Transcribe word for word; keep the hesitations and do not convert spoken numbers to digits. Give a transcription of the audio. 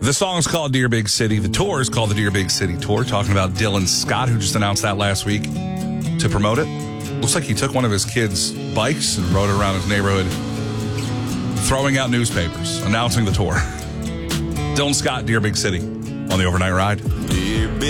The song's called Dear Big City. The tour is called the Dear Big City Tour, talking about Dylan Scott, who just announced that last week to promote it. Looks like he took one of his kids' bikes and rode it around his neighborhood, throwing out newspapers, announcing the tour. Dylan Scott, Dear Big City, on the Overnight Ride. Dear Big